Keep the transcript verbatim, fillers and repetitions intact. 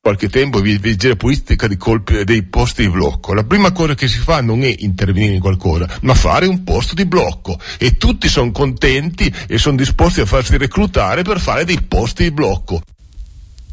qualche tempo vigilia-pulistica di colpi dei posti di blocco. La prima cosa che si fa non è intervenire in qualcosa, ma fare un posto di blocco, e tutti sono contenti e sono disposti a farsi reclutare per fare dei posti di blocco.